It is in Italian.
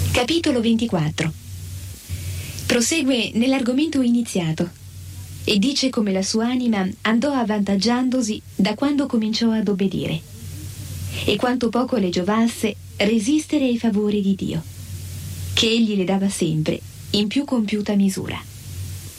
Capitolo 24. Prosegue nell'argomento iniziato e dice come la sua anima andò avvantaggiandosi da quando cominciò ad obbedire e quanto poco le giovasse resistere ai favori di Dio, che egli le dava sempre in più compiuta misura.